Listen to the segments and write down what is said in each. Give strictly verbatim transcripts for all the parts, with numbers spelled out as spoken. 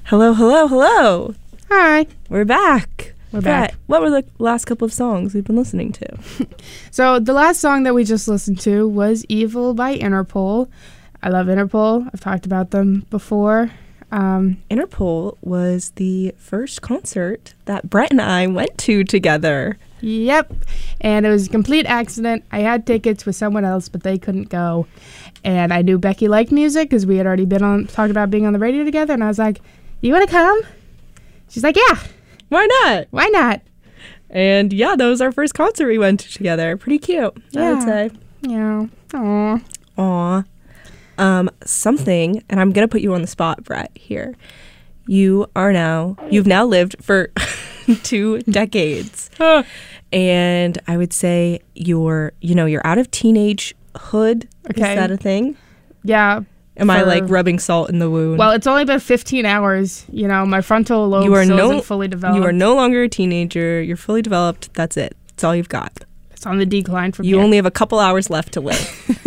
Hello, hello, hello. Hi. We're back. We're Brett, back. what were the last couple of songs we've been listening to? So the last song that we just listened to was Evil by Interpol. I love Interpol. I've talked about them before. Um, Interpol was the first concert that Brett and I went to together. Yep. And it was a complete accident. I had tickets with someone else, but they couldn't go. And I knew Becky liked music because we had already been on talked about being on the radio together. And I was like, you want to come? She's like, yeah. Why not? Why not? And yeah, that was our first concert we went to together. Pretty cute, Yeah. I would say. Yeah. Aw. Aw. Um, something, and I'm going to put you on the spot, Brett, here. You are now, you've now lived for two decades. And I would say you're, you know, you're out of teenagehood. Okay. Is that a thing? Yeah. Am I for- like rubbing salt in the wound? Well, it's only been fifteen hours. You know, my frontal lobe you are still no, isn't fully developed. You are no longer a teenager. You're fully developed. That's it. That's all you've got. It's on the decline from You here. only have a couple hours left to live.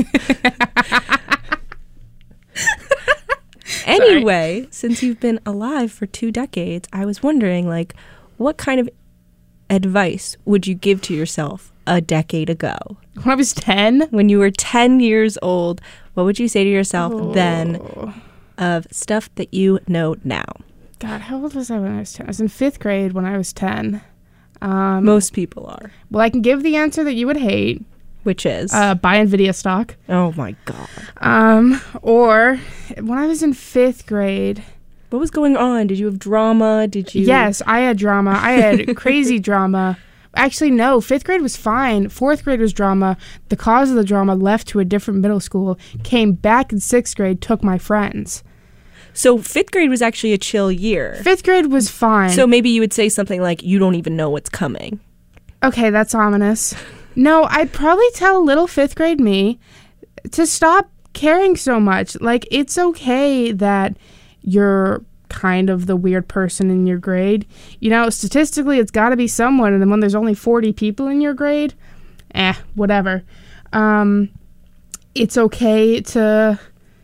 Anyway, since you've been alive for two decades, I was wondering, like, what kind of advice would you give to yourself a decade ago? When I was ten? When you were ten years old, what would you say to yourself Oh. then of stuff that you know now? God, how old was I when I was ten? I was in fifth grade when I was ten. Um, Most people are. well, I can give the answer that you would hate. Which is? Uh, buy NVIDIA stock. oh, my God. Um, or when I was in fifth grade, What was going on? Did you have drama? Did you? yes, I had drama. I had crazy drama. Actually, no, fifth grade was fine. Fourth grade was drama. The cause of the drama left to a different middle school, came back in sixth grade, took my friends. So fifth grade was actually a chill year. Fifth grade was fine. So maybe you would say something like, you don't even know what's coming. Okay, that's ominous. No, I'd probably tell little fifth grade me to stop caring so much. Like, it's okay that you're kind of the weird person in your grade. You know, statistically, it's got to be someone. And then when there's only forty people in your grade, eh, whatever. Um, it's okay to...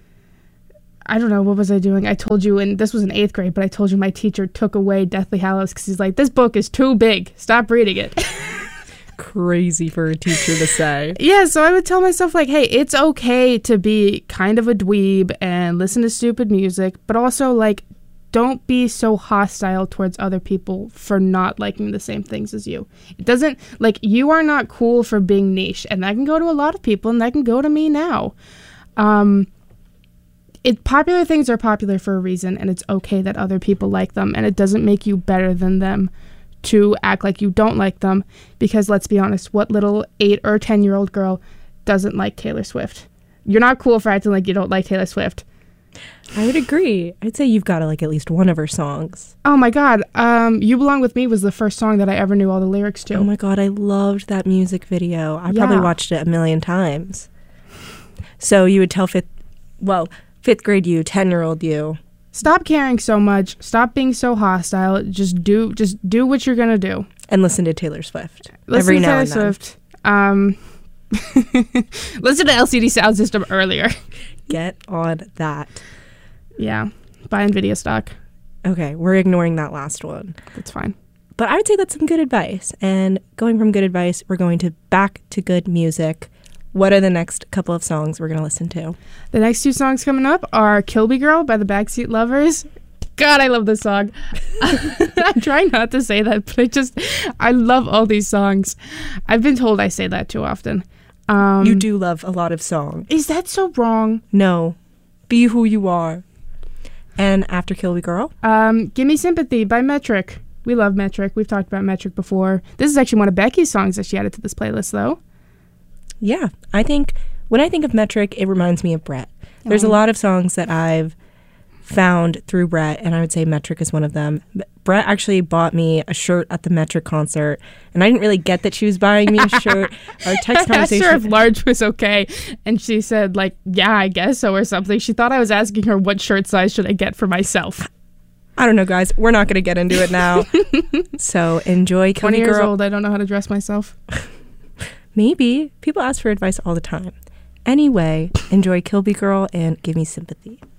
I don't know, what was I doing? I told you, and this was in eighth grade, but I told you my teacher took away Deathly Hallows because he's like, this book is too big. Stop reading it. Crazy for a teacher to say. Yeah, so I would tell myself, like, hey, it's okay to be kind of a dweeb and listen to stupid music, but also, like, don't be so hostile towards other people for not liking the same things as you. It doesn't, like, you are not cool for being niche, and that can go to a lot of people, and that can go to me now. Um, it popular things are popular for a reason, and it's okay that other people like them, and it doesn't make you better than them to act like you don't like them, because let's be honest, what little eight or ten year old girl doesn't like Taylor Swift? You're not cool for acting like you don't like Taylor Swift. I would agree. I'd say you've got to like at least one of her songs. Oh my god, um, You Belong With Me was the first song that I ever knew all the lyrics to. Oh my God, I loved that music video. I Yeah. probably watched it a million times. So you would tell fifth, well, fifth grade you, ten-year-old you. Stop caring so much. Stop being so hostile. Just do just do what you're gonna do. And listen to Taylor Swift. Listen every to now Taylor and then. Swift. Um, listen to L C D Sound System earlier. Get on that. Yeah, buy NVIDIA stock. Okay, we're ignoring that last one. That's fine. But I would say that's some good advice. And going from good advice, we're going to back to good music. What are the next couple of songs we're going to listen to? The next two songs coming up are Kilby Girl by the Backseat Lovers. God, I love this song. I'm trying not to say that, but I just, I love all these songs. I've been told I say that too often. Um, You do love a lot of songs. Is that so wrong? No. Be who you are. And after Kilby Girl? Um, Gimme Sympathy by Metric. We love Metric. We've talked about Metric before. This is actually one of Becky's songs that she added to this playlist, though. Yeah. I think, when I think of Metric, it reminds me of Brett. There's a Oh. lot of songs that I've found through Brett, and I would say Metric is one of them. Brett actually bought me a shirt at the Metric concert, and I didn't really get that she was buying me a shirt. Our text I asked conversation. her if large was okay, and she said, like, yeah, I guess so, or something. She thought I was asking her what shirt size should I get for myself. I don't know, guys. We're not going to get into it now. So enjoy Kilby twenty years Girl. old, I don't know how to dress myself. Maybe. People ask for advice all the time. Anyway, enjoy Kilby Girl and Give Me Sympathy.